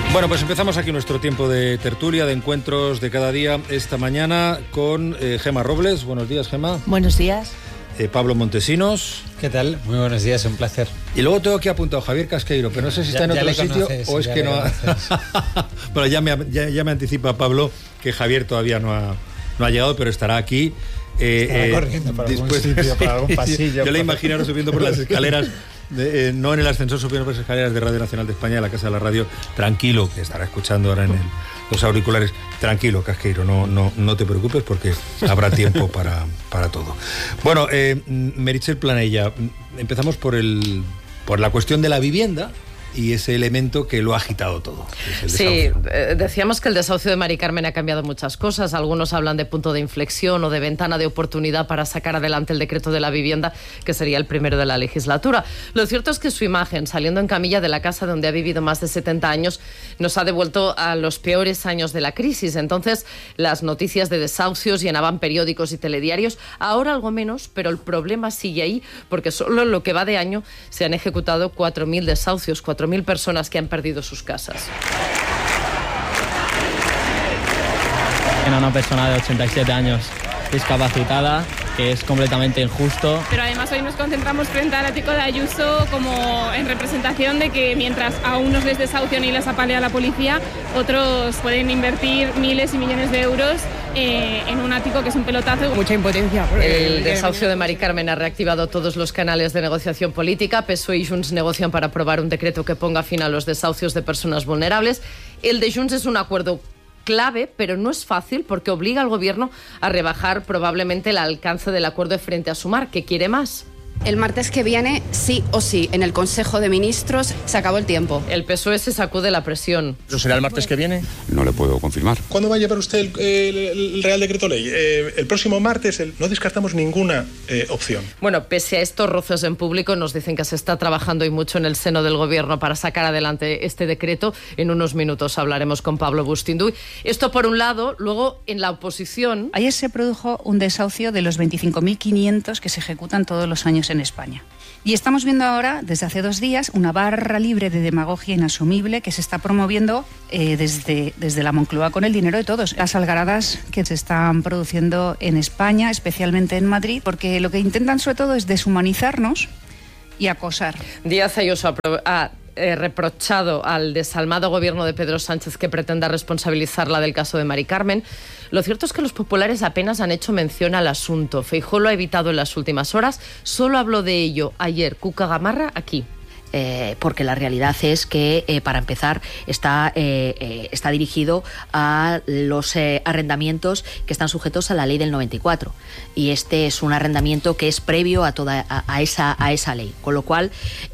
Bueno, pues empezamos aquí nuestro tiempo de tertulia, de encuentros de cada día, esta mañana con Gemma Robles. Buenos días, Gemma. Buenos días. Pablo Montesinos. ¿Qué tal? Muy buenos días, un placer. Y luego tengo aquí apuntado Javier Casqueiro, pero no sé si está en otro sitio o es que no ha... Bueno, ya me anticipa Pablo que Javier todavía no ha llegado, pero estará aquí. Estará corriendo para algún sitio, para algún pasillo. Yo le imagino ahora subiendo por las escaleras, no en el ascensor, subiendo por las escaleras de Radio Nacional de España, de la Casa de la Radio, tranquilo, que estará escuchando ahora en los auriculares. Tranquilo, Casqueiro, no te preocupes porque habrá tiempo para todo. Bueno, Meritxell Planella, empezamos por la cuestión de la vivienda y ese elemento que lo ha agitado todo. Sí, decíamos que el desahucio de Mari Carmen ha cambiado muchas cosas. Algunos hablan de punto de inflexión o de ventana de oportunidad para sacar adelante el decreto de la vivienda, que sería el primero de la legislatura. Lo cierto es que su imagen, saliendo en camilla de la casa donde ha vivido más de 70 años, nos ha devuelto a los peores años de la crisis. Entonces, las noticias de desahucios llenaban periódicos y telediarios. Ahora algo menos, pero el problema sigue ahí, porque solo en lo que va de año se han ejecutado 4.000 desahucios, 4.000 personas que han perdido sus casas. Era una persona de 87 años, discapacitada, que es completamente injusto. Pero además hoy nos concentramos frente al ático de Ayuso como en representación de que mientras a unos les desahucian y les apalea la policía, otros pueden invertir miles y millones de euros en un ático que es un pelotazo. Mucha impotencia. El desahucio de Mari Carmen ha reactivado todos los canales de negociación política. PSOE y Junts negocian para aprobar un decreto que ponga fin a los desahucios de personas vulnerables. El de Junts es un acuerdo clave, pero no es fácil porque obliga al gobierno a rebajar probablemente el alcance del acuerdo frente a Sumar, que quiere más. El martes que viene, sí o sí, en el Consejo de Ministros se acabó el tiempo. El PSOE se sacude la presión. ¿Eso será el martes que viene? No le puedo confirmar. ¿Cuándo va a llevar usted el Real Decreto Ley? El próximo martes. No descartamos ninguna opción. Bueno, pese a estos roces en público, nos dicen que se está trabajando y mucho en el seno del gobierno para sacar adelante este decreto. En unos minutos hablaremos con Pablo Bustinduy. Esto por un lado. Luego, en la oposición... Ayer se produjo un desahucio de los 25.500 que se ejecutan todos los años en España. Y estamos viendo ahora, desde hace 2 días, una barra libre de demagogia inasumible que se está promoviendo desde la Moncloa con el dinero de todos. Las algaradas que se están produciendo en España, especialmente en Madrid, porque lo que intentan sobre todo es deshumanizarnos y acosar. Díaz Ayuso ha reprochado al desalmado gobierno de Pedro Sánchez que pretenda responsabilizarla del caso de Mari Carmen. Lo cierto es que los populares apenas han hecho mención al asunto. Feijóo lo ha evitado en las últimas horas. Solo habló de ello ayer Cuca Gamarra aquí. Porque la realidad es que, para empezar, está dirigido a los arrendamientos que están sujetos a la ley del 94. Y este es un arrendamiento que es previo a esa ley. Con lo cual,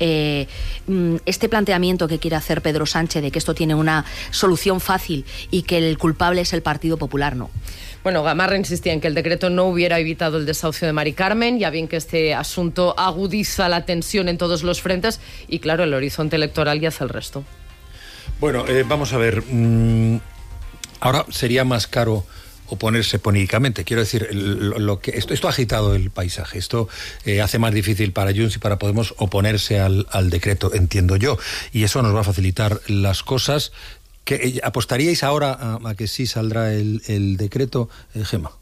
este planteamiento que quiere hacer Pedro Sánchez de que esto tiene una solución fácil y que el culpable es el Partido Popular, no. Bueno, Gamarra insistía en que el decreto no hubiera evitado el desahucio de Mari Carmen, ya bien que este asunto agudiza la tensión en todos los frentes y, claro, el horizonte electoral ya hace el resto. Bueno, vamos a ver. Ahora sería más caro oponerse políticamente. Quiero decir, esto ha agitado el paisaje. Esto hace más difícil para Junts y para Podemos oponerse al decreto, entiendo yo. Y eso nos va a facilitar las cosas. ¿Apostaríais ahora a que sí saldrá el decreto, Gemma?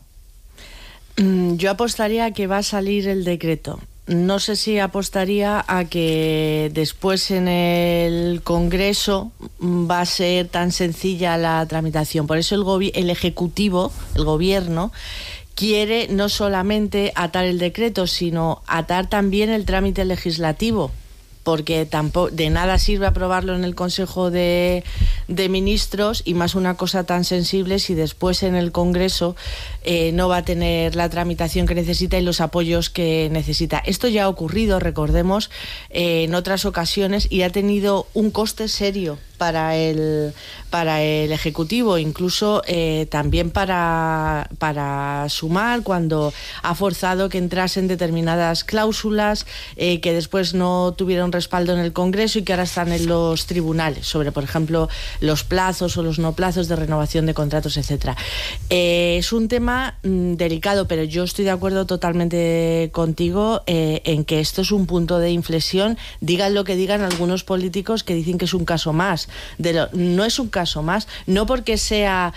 Yo apostaría a que va a salir el decreto. No sé si apostaría a que después en el Congreso va a ser tan sencilla la tramitación. Por eso el Ejecutivo, el Gobierno, quiere no solamente atar el decreto, sino atar también el trámite legislativo. Porque tampoco de nada sirve aprobarlo en el Consejo de Ministros y más una cosa tan sensible si después en el Congreso no va a tener la tramitación que necesita y los apoyos que necesita. Esto ya ha ocurrido, recordemos, en otras ocasiones y ha tenido un coste serio para el Ejecutivo, incluso también para Sumar, cuando ha forzado que entrasen determinadas cláusulas que después no tuvieron respaldo en el Congreso y que ahora están en los tribunales, sobre, por ejemplo, los plazos o los no plazos de renovación de contratos, etcétera. Es un tema delicado, pero yo estoy de acuerdo totalmente contigo en que esto es un punto de inflexión. Digan lo que digan algunos políticos que dicen que es un caso más. no es un caso más, no porque sea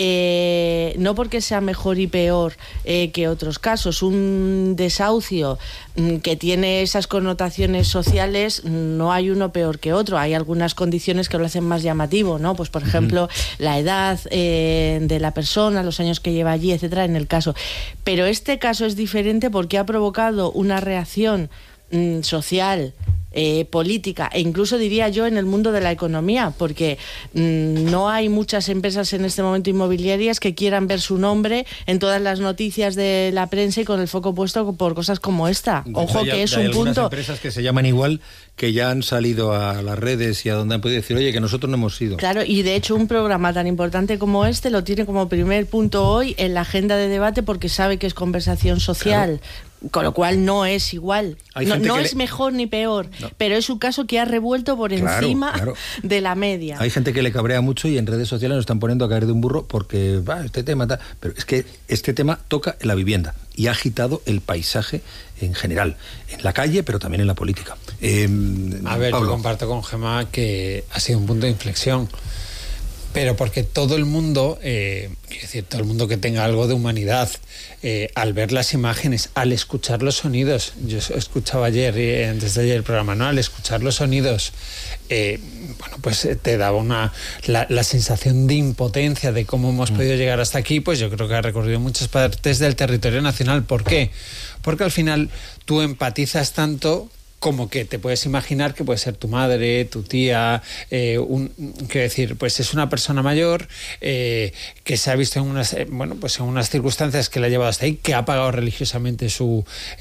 mejor y peor que otros casos. Un desahucio que tiene esas connotaciones sociales, no hay uno peor que otro. Hay algunas condiciones que lo hacen más llamativo, ¿no? Pues por ejemplo, la edad de la persona, los años que lleva allí, etcétera, en el caso. Pero este caso es diferente porque ha provocado una reacción social, política e incluso diría yo en el mundo de la economía, porque no hay muchas empresas en este momento inmobiliarias que quieran ver su nombre en todas las noticias de la prensa y con el foco puesto por cosas como esta. Ojo, que es un punto. Hay empresas que se llaman igual, que ya han salido a las redes y a donde han podido decir, oye, que nosotros no hemos sido. Claro, y de hecho un programa tan importante como este lo tiene como primer punto hoy en la agenda de debate porque sabe que es conversación social. Claro. Con lo cual no es igual, no es mejor ni peor, pero es un caso que ha revuelto por encima de la media. Hay gente que le cabrea mucho y en redes sociales nos están poniendo a caer de un burro porque este tema tal, pero es que este tema toca la vivienda y ha agitado el paisaje en general, en la calle pero también en la política. A ver, Pablo. Yo comparto con Gemma que ha sido un punto de inflexión. Pero porque todo el mundo, quiero decir, todo el mundo que tenga algo de humanidad, al ver las imágenes, al escuchar los sonidos, yo escuchaba ayer, antes de ayer el programa, ¿no? Al escuchar los sonidos, bueno, pues te daba la sensación de impotencia de cómo hemos podido llegar hasta aquí. Pues yo creo que ha recorrido muchas partes del territorio nacional. ¿Por qué? Porque al final tú empatizas tanto como que te puedes imaginar que puede ser tu madre, tu tía, quiero decir, pues es una persona mayor que se ha visto en unas circunstancias que la ha llevado hasta ahí, que ha pagado religiosamente su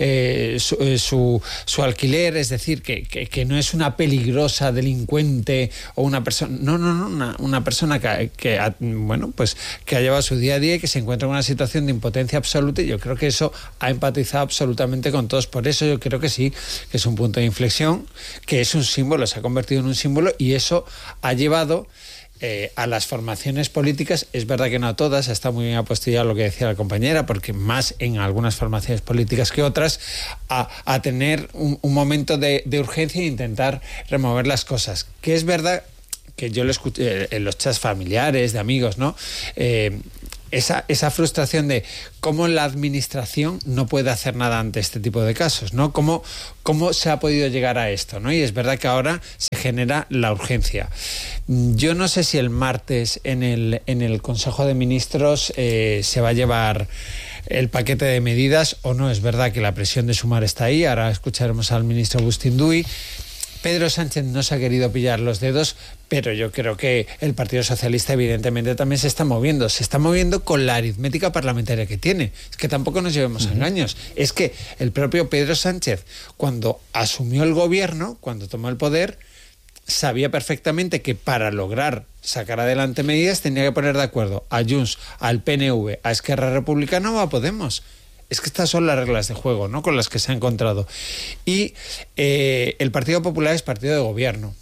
alquiler, es decir, que no es una peligrosa delincuente o una persona, una persona que ha llevado su día a día y que se encuentra en una situación de impotencia absoluta, y yo creo que eso ha empatizado absolutamente con todos. Por eso yo creo que sí, que es un punto de inflexión, que es un símbolo, se ha convertido en un símbolo, y eso ha llevado a las formaciones políticas, es verdad que no a todas, está muy bien apostillado lo que decía la compañera, porque más en algunas formaciones políticas que otras, a tener un momento de urgencia e intentar remover las cosas, que es verdad que yo lo escuché en los chats familiares, de amigos, ¿no? Esa frustración de cómo la administración no puede hacer nada ante este tipo de casos, ¿no? Cómo se ha podido llegar a esto, ¿no? Y es verdad que ahora se genera la urgencia. Yo no sé si el martes en el Consejo de Ministros se va a llevar el paquete de medidas o no. Es verdad que la presión de Sumar está ahí. Ahora escucharemos al ministro Agustín Duy. Pedro Sánchez no se ha querido pillar los dedos, pero yo creo que el Partido Socialista evidentemente también se está moviendo con la aritmética parlamentaria que tiene. Es que tampoco nos llevemos a engaños. Es que el propio Pedro Sánchez, cuando asumió el gobierno, cuando tomó el poder, sabía perfectamente que para lograr sacar adelante medidas tenía que poner de acuerdo a Junts, al PNV, a Esquerra Republicana o a Podemos. Es que estas son las reglas de juego, ¿no?, con las que se ha encontrado. Y el Partido Popular es partido de gobierno.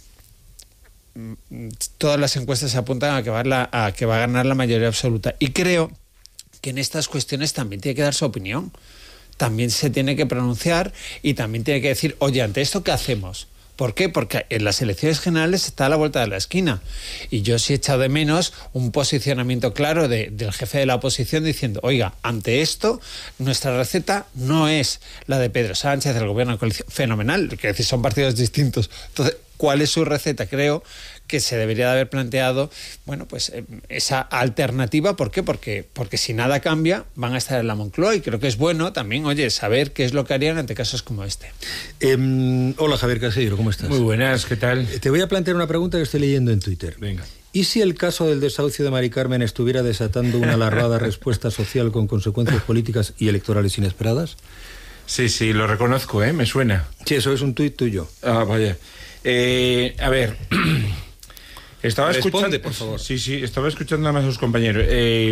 Todas las encuestas apuntan a que va a ganar la mayoría absoluta. Y creo que en estas cuestiones también tiene que dar su opinión. También se tiene que pronunciar y también tiene que decir, oye, ante esto, ¿qué hacemos? ¿Por qué? Porque en las elecciones generales está a la vuelta de la esquina. Y yo sí he echado de menos un posicionamiento claro del jefe de la oposición diciendo, oiga, ante esto, nuestra receta no es la de Pedro Sánchez, del gobierno de coalición. Fenomenal, que decir, son partidos distintos. Entonces, ¿cuál es su receta? Creo que se debería de haber planteado, bueno, pues esa alternativa. ¿Por qué? Porque si nada cambia, van a estar en la Moncloa, y creo que es bueno también, oye, saber qué es lo que harían ante casos como este. Hola, Javier Caseiro, ¿cómo estás? Muy buenas, ¿qué tal? Te voy a plantear una pregunta que estoy leyendo en Twitter. Venga. ¿Y si el caso del desahucio de Mari Carmen estuviera desatando una alarmada respuesta social con consecuencias políticas y electorales inesperadas? Sí, lo reconozco, me suena. Sí, eso es un tuit tuyo. Ah, vaya. A ver... Responde, por favor. Sí, estaba escuchando a sus compañeros.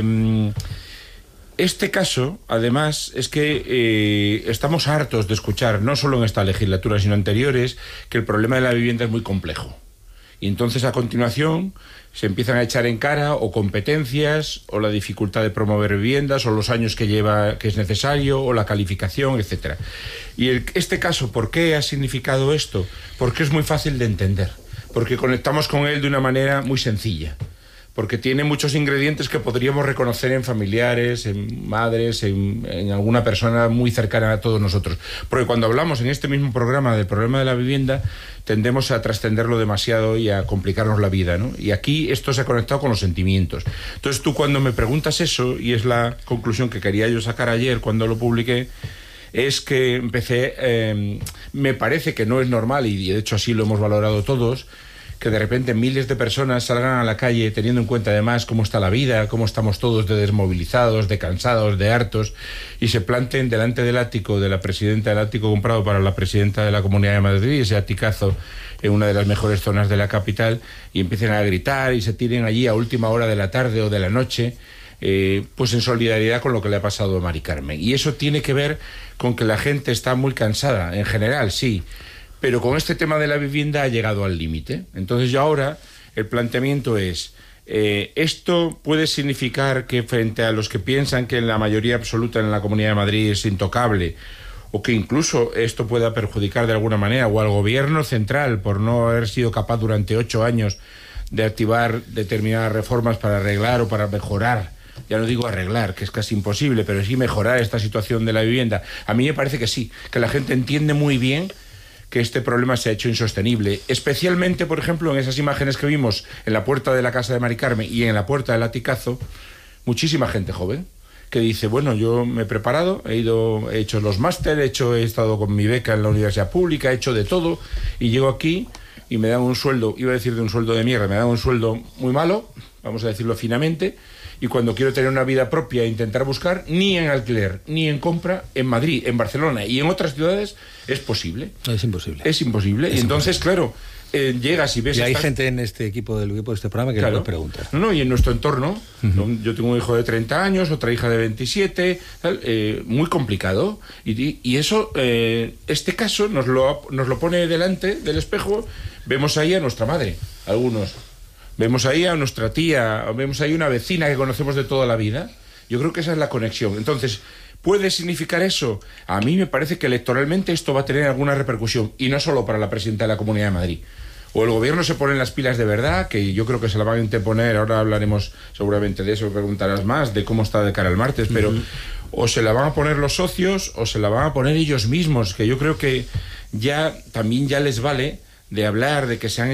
Este caso, además, es que estamos hartos de escuchar, no solo en esta legislatura, sino anteriores, que el problema de la vivienda es muy complejo. Y entonces, a continuación, se empiezan a echar en cara o competencias, o la dificultad de promover viviendas, o los años que es necesario, o la calificación, etcétera. Y este caso, ¿por qué ha significado esto? Porque es muy fácil de entender. porque conectamos con él de una manera muy sencilla, porque tiene muchos ingredientes que podríamos reconocer en familiares, en madres, en alguna persona muy cercana a todos nosotros. Porque cuando hablamos en este mismo programa del problema de la vivienda, tendemos a trascenderlo demasiado y a complicarnos la vida, ¿no? Y aquí esto se ha conectado con los sentimientos. Entonces tú, cuando me preguntas eso, y es la conclusión que quería yo sacar ayer cuando lo publiqué, es que empecé, me parece que no es normal, y de hecho así lo hemos valorado todos, que de repente miles de personas salgan a la calle teniendo en cuenta además cómo está la vida, cómo estamos todos de desmovilizados, de cansados, de hartos, y se planten delante del ático de la presidenta, del ático comprado para la presidenta de la Comunidad de Madrid, ese aticazo en una de las mejores zonas de la capital, y empiecen a gritar y se tiren allí a última hora de la tarde o de la noche, pues en solidaridad con lo que le ha pasado a Mari Carmen. Y eso tiene que ver con que la gente está muy cansada, en general, sí, pero con este tema de la vivienda ha llegado al límite. Entonces ya ahora el planteamiento es, ¿esto puede significar que frente a los que piensan que la mayoría absoluta en la Comunidad de Madrid es intocable, o que incluso esto pueda perjudicar de alguna manera, o al gobierno central por no haber sido capaz durante 8 años de activar determinadas reformas para arreglar o para mejorar, ya no digo arreglar, que es casi imposible, pero sí mejorar esta situación de la vivienda? A mí me parece que sí, que la gente entiende muy bien que este problema se ha hecho insostenible, especialmente, por ejemplo, en esas imágenes que vimos en la puerta de la casa de Mari Carmen y en la puerta del aticazo, muchísima gente joven que dice, bueno, yo me he preparado, he hecho los másteres, he estado con mi beca en la universidad pública, he hecho de todo, y llego aquí y me dan un sueldo, iba a decir de un sueldo de mierda, me dan un sueldo muy malo, vamos a decirlo finamente, y cuando quiero tener una vida propia e intentar buscar, ni en alquiler, ni en compra, en Madrid, en Barcelona y en otras ciudades, es posible. Es imposible. Es imposible. Y entonces, claro, llegas y ves... Y hay gente en este equipo de este programa que le pregunta. No, y en nuestro entorno, yo tengo un hijo de 30 años, otra hija de 27, muy complicado. Y eso, este caso nos lo pone delante del espejo. Vemos ahí a nuestra madre, algunos. Vemos ahí a nuestra tía, vemos ahí una vecina que conocemos de toda la vida. Yo creo que esa es la conexión. Entonces, ¿puede significar eso? A mí me parece que electoralmente esto va a tener alguna repercusión, y no solo para la presidenta de la Comunidad de Madrid. O el gobierno se pone en las pilas de verdad, que yo creo que se la van a interponer, ahora hablaremos seguramente de eso, preguntarás más, de cómo está de cara al martes, pero o se la van a poner los socios o se la van a poner ellos mismos, que yo creo que también ya les vale de hablar de que se han